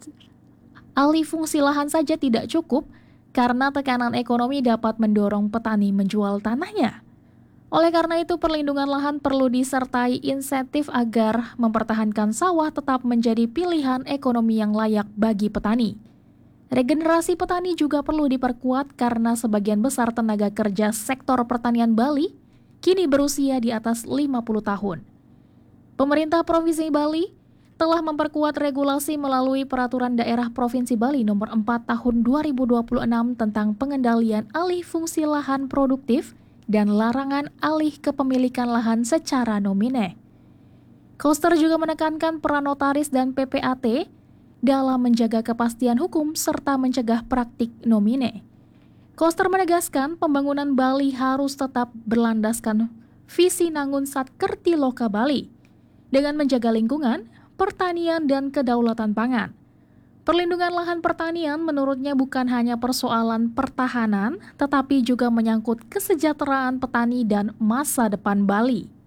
alih fungsi lahan saja tidak cukup karena tekanan ekonomi dapat mendorong petani menjual tanahnya. Oleh karena itu, perlindungan lahan perlu disertai insentif agar mempertahankan sawah tetap menjadi pilihan ekonomi yang layak bagi petani. Regenerasi petani juga perlu diperkuat karena sebagian besar tenaga kerja sektor pertanian Bali kini berusia di atas 50 tahun. Pemerintah Provinsi Bali telah memperkuat regulasi melalui Peraturan Daerah Provinsi Bali Nomor 4 Tahun 2026 tentang pengendalian alih fungsi lahan produktif dan larangan alih kepemilikan lahan secara nomine. Koster juga menekankan peran notaris dan PPAT dalam menjaga kepastian hukum serta mencegah praktik nomine. Koster menegaskan pembangunan Bali harus tetap berlandaskan visi Nangun Satkerti Loka Bali dengan menjaga lingkungan, pertanian, dan kedaulatan pangan. Perlindungan lahan pertanian menurutnya bukan hanya persoalan pertahanan, tetapi juga menyangkut kesejahteraan petani dan masa depan Bali.